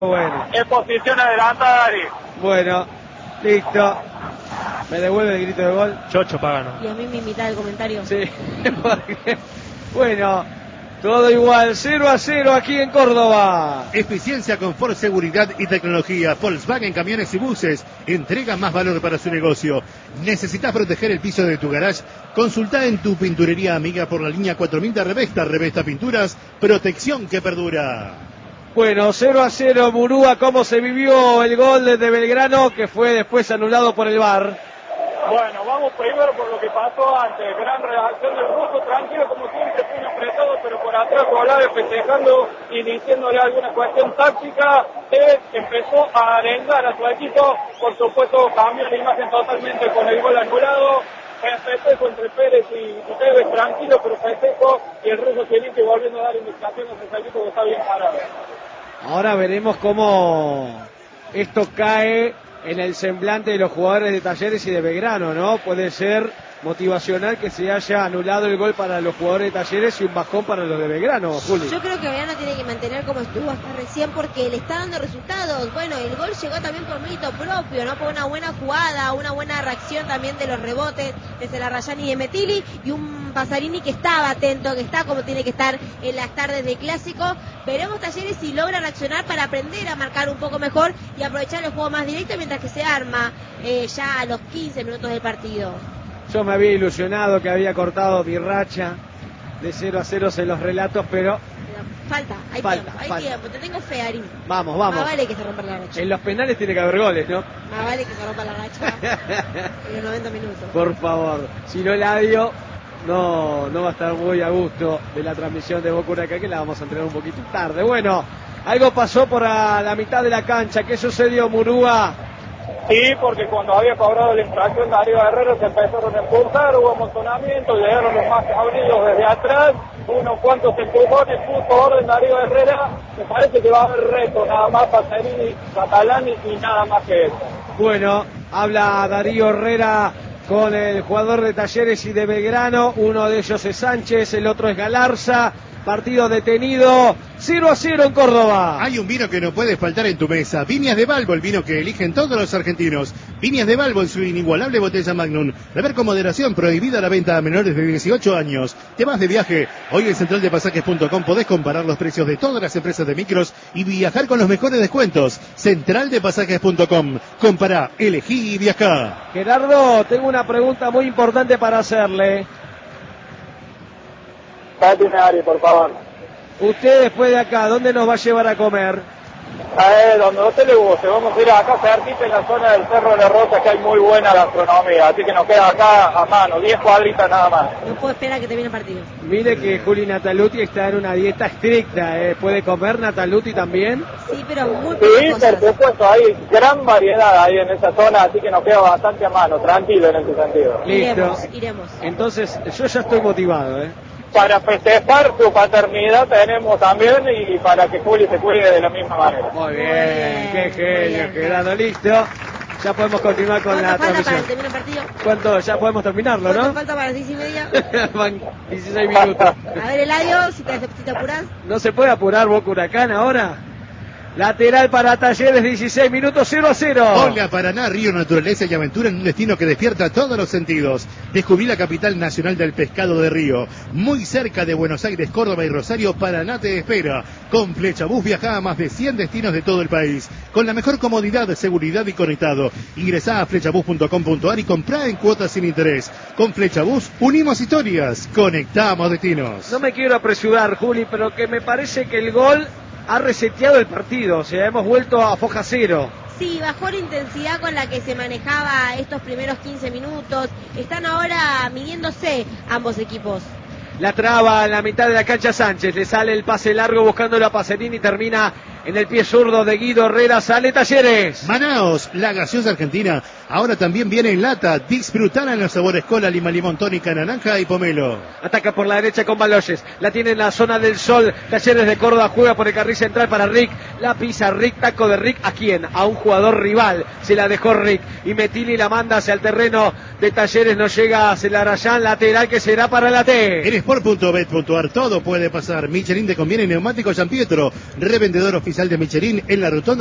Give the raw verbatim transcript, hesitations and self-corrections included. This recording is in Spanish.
Bueno. En posición adelantada, Dari. Bueno, listo. ¿Me devuelve el grito de gol? Chocho Pagano. Y a mí me imita el comentario. Sí, porque, bueno, todo igual, cero a cero aquí en Córdoba. Eficiencia, confort, seguridad y tecnología. Volkswagen Camiones y Buses entrega más valor para su negocio. ¿Necesitas proteger el piso de tu garage? Consulta en tu pinturería amiga por la línea cuatro mil de Revesta. Revesta Pinturas, protección que perdura. Bueno, cero a cero Murúa, ¿cómo se vivió el gol de Belgrano que fue después anulado por el V A R? Bueno, vamos primero por lo que pasó antes. Gran reacción del ruso, tranquilo como siempre, puño apretado, pero por atrás Olave festejando y diciéndole alguna cuestión táctica. Tevez empezó a arengar a su equipo, por supuesto cambió la imagen totalmente con el gol anulado. Festejo entre Pérez y Tevez, tranquilo, pero festejo, y el ruso Zielinski volviendo a dar indicaciones a su equipo que está bien parado. Ahora veremos cómo esto cae en el semblante de los jugadores de Talleres y de Belgrano, ¿no? Puede ser motivacional que se haya anulado el gol para los jugadores de Talleres y un bajón para los de Belgrano, Juli. Yo creo que Belgrano tiene que mantener como estuvo hasta recién porque le está dando resultados. Bueno, el gol llegó también por mérito propio, ¿no? Por una buena jugada, una buena reacción también de los rebotes de Celarrayán y de Metilli, y un Pasarini que estaba atento, que está como tiene que estar en las tardes de Clásico. Veremos Talleres si logra reaccionar para aprender a marcar un poco mejor y aprovechar el juego más directo mientras que se arma eh, ya a los quince minutos del partido. Yo me había ilusionado que había cortado mi racha de cero a cero en los relatos, pero... pero falta, hay falta, tiempo, hay falta. tiempo. Te tengo fe, Ari. Vamos, vamos. Más vale que se rompa la racha. En los penales tiene que haber goles, ¿no? Más vale que se rompa la racha en los noventa minutos. Por favor. Si no, Eladio no, no va a estar muy a gusto de la transmisión de Boca Huracán, que la vamos a entregar un poquito tarde. Bueno, algo pasó por a la mitad de la cancha. ¿Qué sucedió, Murúa? Sí, porque cuando había cobrado la infracción Darío Herrera se empezaron a expulsar, hubo amontonamiento, llegaron los más cabrillos desde atrás, unos cuantos empujones, puso orden Darío Herrera. Me parece que va a haber reto, nada más Pasarini, Catalani y nada más que eso. Bueno, habla Darío Herrera con el jugador de Talleres y de Belgrano, uno de ellos es Sánchez, el otro es Galarza. Partido detenido, cero a cero en Córdoba. Hay un vino que no puede faltar en tu mesa. Viñas de Balbo, el vino que eligen todos los argentinos. Viñas de Balbo en su inigualable botella Magnum. Beber con moderación, prohibida la venta a menores de dieciocho años. ¿Te vas de viaje? Hoy en central de pasajes punto com podés comparar los precios de todas las empresas de micros y viajar con los mejores descuentos. central de pasajes punto com. Compará, elegí y viajá. Gerardo, tengo una pregunta muy importante para hacerle. Dale, Ari, por favor. Usted después de acá, ¿dónde nos va a llevar a comer? Eh, donde a usted le guste, vamos a ir acá cerquita en la zona del Cerro de la Rosa, que hay muy buena gastronomía, así que nos queda acá a mano, diez cuadritas nada más. No puedo esperar que termine el partido. Mire que Juli Nataluti está en una dieta estricta, ¿eh? ¿Puede comer Nataluti también? Sí, pero muy Sí, pocas por cosas. supuesto, hay gran variedad ahí en esa zona, así que nos queda bastante a mano, tranquilo en ese sentido. Listo. Iremos, iremos. Entonces, yo ya estoy motivado, ¿eh? Para festejar su paternidad tenemos también y para que Juli se cuide de la misma manera. Muy bien, bien, qué muy genio, bien. Gerardo, listo. Ya podemos continuar con ¿Cuánto la falta para transmisión. que termine el partido? ¿Cuánto? Ya podemos terminarlo, ¿Cuánto ¿no? falta para las diez y media? Van dieciséis minutos. A ver, Eladio, si te, si te apurás. ¿No se puede apurar Boca Huracán ahora? Lateral para Talleres, dieciséis minutos, cero a cero. Hola Paraná, río, naturaleza y aventura en un destino que despierta todos los sentidos. Descubrí la capital nacional del pescado de río. Muy cerca de Buenos Aires, Córdoba y Rosario, Paraná te espera. Con Flechabús viaja a más de cien destinos de todo el país. Con la mejor comodidad, seguridad y conectado. Ingresá a flechabús punto com punto ar y comprá en cuotas sin interés. Con Flechabús unimos historias, conectamos destinos. No me quiero apresurar, Juli, pero que me parece que el gol ha reseteado el partido, o sea, hemos vuelto a foja cero. Sí, bajó la intensidad con la que se manejaba estos primeros quince minutos. Están ahora midiéndose ambos equipos. La traba en la mitad de la cancha Sánchez, le sale el pase largo buscando a Pacerini, termina en el pie zurdo de Guido Herrera, sale Talleres. Manaos, la gaseosa argentina, Ahora también viene en lata. Disfrutala en los sabores cola, lima, limón, tónica, naranja y pomelo. Ataca por la derecha con Baloyes. La tiene en la zona del Sol. Talleres de Córdoba juega por el carril central para Rick. La pisa Rick. Taco de Rick. ¿A quién? A un jugador rival. Se la dejó Rick. Y Metilli la manda hacia el terreno de Talleres. No llega a Celarayán. Lateral que será para la T. En sport punto bet punto ar todo puede pasar. Michelin te conviene neumático San Pietro. Revendedor oficial de Michelin en la rotonda